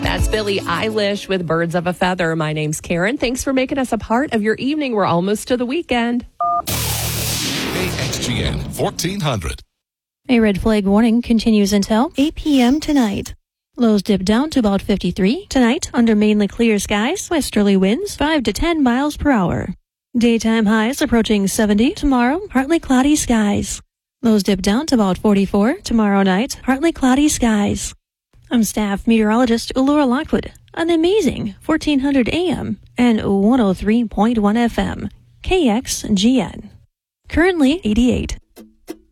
That's Billie Eilish with Birds of a Feather. My name's Karen. Thanks for making us a part of your evening. We're almost to the weekend. KXGN 1400. A red flag warning continues until 8 p.m. tonight. Lows dip down to about 53. Tonight, under mainly clear skies, westerly winds 5 to 10 miles per hour. Daytime highs approaching 70. Tomorrow, partly cloudy skies. Lows dip down to about 44. Tomorrow night, partly cloudy skies. I'm staff meteorologist Laura Lockwood on the amazing 1400 AM and 103.1 FM, KXGN. Currently 88.